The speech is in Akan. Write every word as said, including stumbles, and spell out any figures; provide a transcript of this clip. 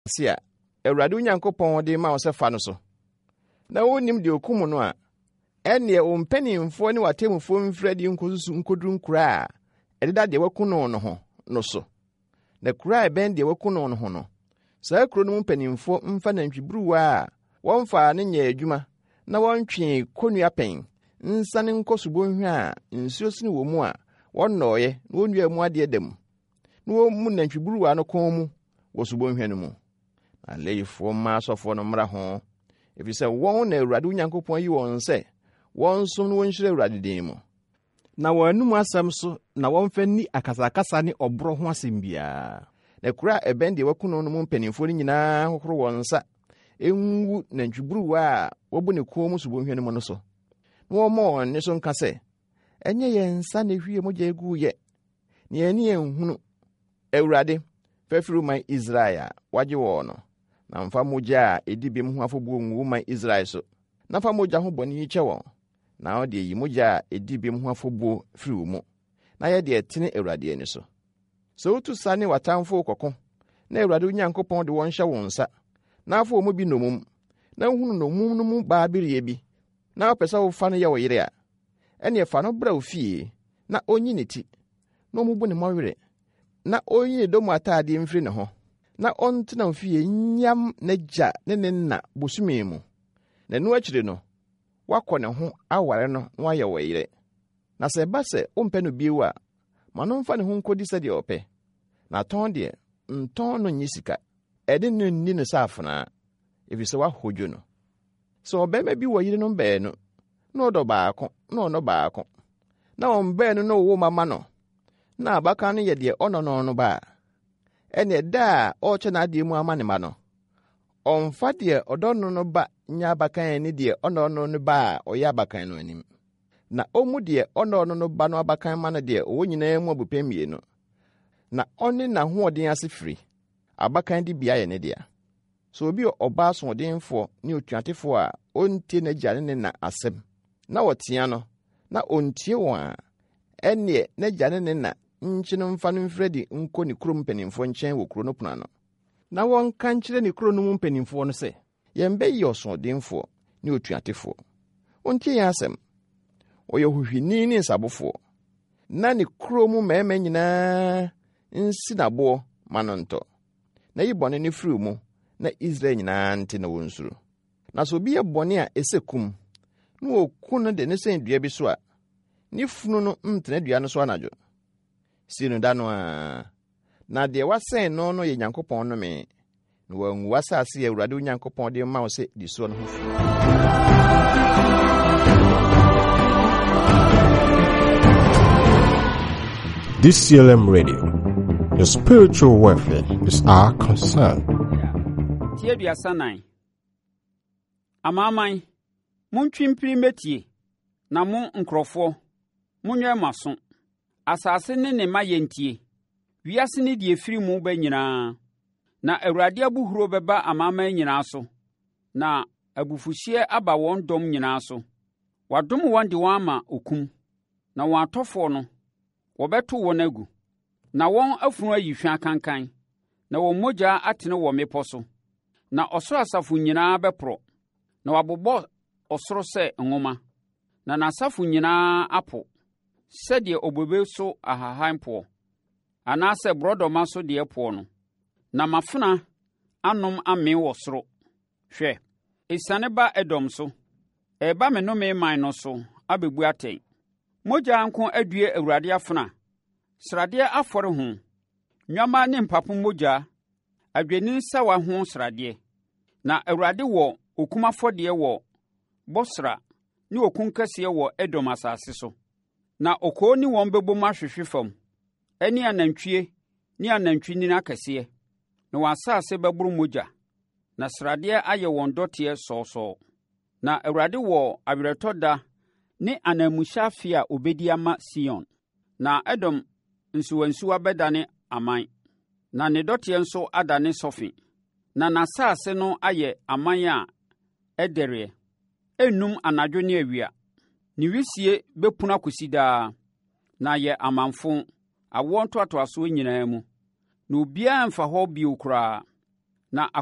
sia Awurade Onyankopɔn de ma wo sɛ fa no so na wonim de okum no a ɛne o mpanimfo ne watemfo mfradi nkosusu nkoduru nkura a ɛdeda de wakuno no ho no so na kura ɛbɛn de wakuno no ho no saa kuro no mpanimfo mfa nantwiburuwa a wɔmfa ne nya adwuma na wɔntwe konua pɛn nsane nkɔsobonhwa a nsuo sini wɔ mu a wɔnnɔɔyɛ na wɔnnua mu ade adam na wɔmu nantwiburuwa no kɔn mu wɔ sobonhwa no mu na leyifo ma asɔfo no mmra ho efi sɛ wɔn na Awurade Onyankopɔn yi wɔn sɛ wɔn som no wɔnhyira Awurade din mu na wɔn anum asɛm so na wɔmfa ni akasakasa ne ɔboro ho asɛm biara na kura ɛbɛn de wakuno no mu mpanimfo no nyinaa hohoro wɔn nsa enwu nantwiburuwa a wɔbu ne kɔn mu sobonhwa no mu no so na wɔma wɔn ne so nka sɛ ɛnyɛ yɛn nsa na ehwie mogya egu yɛ ne ani enhunu Awurade fɛfiri man Israel a wagye wɔn no na mfa mogya a edi bim ho afɔbuo ngu man Israel so na fa mogya ho bɔne yi kyɛ wɔn na ɔde yi mogya a edi bim ho afɔbuo firi wo mu na yɛ de ɛtene Awurade ani so sɛ wotu sa ne watamfo kɔkɔ na Awurade Onyankopɔn de wɔn hyɛ wɔn nsa na afɔ mu bi nomum na hunu nomum no mu baa biriye bi na ɔpɛ sɛ wofa no yɛ wo yere a ɛne fa no bra wo fie na onyi ne ti na ɔmubu ne mɔwere na onyi ne dɔm atade mfiri ne ho na ɔntena wo fie nyam n'agya ne ne nna bosumi mu na no akyire no wakɔ ne ho aware no na wayɛ wo yere na sɛ ba sɛ wompɛ no bio a ma no mfa ne ho nkɔdi sɛdeɛ ɔpɛ na tɔn deɛ ntɔn no nye sika ɛde no nni no sɛ afenaa efi sɛ wahodwo no sɛ ɔbɛma bi wɔ yere no bɛɛ no na ɔdɔ baako na ɔnɔ baako na ɔmbɛɛ no na ɔwɔ mama no na abaka no yɛ deɛ ɔnɔ no no ba ɛne da a ɔkyɛ n'adeɛ mu ama ne ma no ɔmfa deɛ ɔdɔ no no ba nya abakan ne deɛ ɔnɔ no no ba a ɔyɛ abakan no anim na ɔmu deɛ ɔnɔ no no ba no abakan ma no deɛ ɔwɔ nyinaa mu abupɛ mmienu na ɔne n'ahoɔden ase firi abakan de bia yɛ ne deɛ so obi ɔba soɔdenfoɔ ne otuatefoɔ a ɔntie n'agya ne ne na asɛm na wɔtea no na ɔntie wɔn a ɛneɛ n'agya ne ne na nkye no mfa no mfradi nkɔ ne kurom mpanimfoɔ nkyɛn wɔ kuro no pono no na wɔnka nkyerɛ ne kuro no mu mpanimfoɔ no sɛ yɛmbɛyi ɔsoɔdenfoɔ ne otuatefoɔ ɔntie yɛn asɛm ɔyɛ huhwini ne nsabofoɔ na ne kuro mu mmarima nyinaa nsi naboɔ ma no ntɔ na yi bɔne ne firi mu na Israel nyinaa nte na wɔn nsuro na so obi yɛ bɔne a ɛsɛ kum na wɔku no de ne sɛn dua bi so a ne funu no ntena dua no so anadwo si no da no a na deɛ wasɛn no no yɛ Nyankopɔn no me na wɔangu asase yɛ Awurade Onyankopɔn de ma wo sɛ di soɔ no ho fi. D C L M Radio, your spiritual welfare is our concern. Tie duasa nan. Amaman, montwi mpiri metie, na mo nkrɔfoɔ, monwɛ maso. Asase ne ne ma yentie. Wiase ne die firi mu ba nyinaa. Na Awurade abuhuro bɛba amaman nyinaa so. Na abufuhye aba wɔn dɔm nyinaa so. Wadom wɔn de wɔn ama okum. Na wɔn atɔfoɔ no wɔbɛto wɔn agu. Na wɔn afunu ayi hwa kankan. Na wɔn mogya atene wɔ mmepɔ so. Na ɔsoro asafo nyinaa bɛporɔ. Na wabobɔ ɔsoro sɛ nwoma. Na n'asafo nyinaa apo. Sɛdeɛ obobe so ahahan poɔ. Anaasɛ brodoma so deɛ poɔ no. Na mafena anom ame wɔ soro. Hwɛ, esiane ba Edom so. Ɛba me nnome man no so abɛbu atɛn. Mogya nko adue Awurade afena. Sradeɛ afɔre ho. Nnwama ne mpapo mogya. Adwani sawa ho sradeɛ. Na Awurade wɔ okum afɔdeɛ wɔ Bosra ne okum kɛseɛ wɔ Edom asase so. Na okoo ne wɔn bɛbom ahwehwe fam. Ɛne anantwie ne anantwinini akɛseɛ. Na wɔn asase bɛboro mogya. Na sradeɛ ayɛ wɔn dɔteɛ sɔɔsɔɔ. Na Awurade wɔ awerɛtɔ da ne anamuhyɛ afe a obedi ama Sion. Na Edom nsuwansuwa bɛdane aman. Na ne dɔteɛ nso adane sɔfe. Na n'asase no ayɛ aman a ɛdɛreɛ. Ennum anadwo ne awia. Ne wisie bɛpuna kosi daa. Na yɛ amanfo awoɔ ntoatoasoɔ nyinaa mu. Na obiara mfa hɔ bio koraa. na